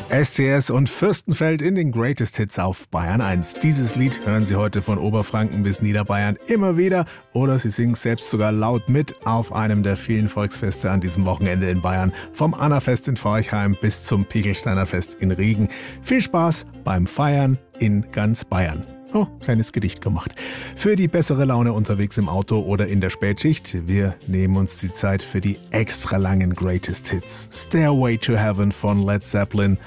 SCS und Fürstenfeld in den Greatest Hits auf Bayern 1. Dieses Lied hören Sie heute von Oberfranken bis Niederbayern immer wieder oder Sie singen selbst sogar laut mit auf einem der vielen Volksfeste an diesem Wochenende in Bayern. Vom Annafest in Forchheim bis zum Pegelsteiner Fest in Riegen. Viel Spaß beim Feiern in ganz Bayern. Oh, kleines Gedicht gemacht. Für die bessere Laune unterwegs im Auto oder in der Spätschicht. Wir nehmen uns die Zeit für die extra langen Greatest Hits. Stairway to Heaven von Led Zeppelin.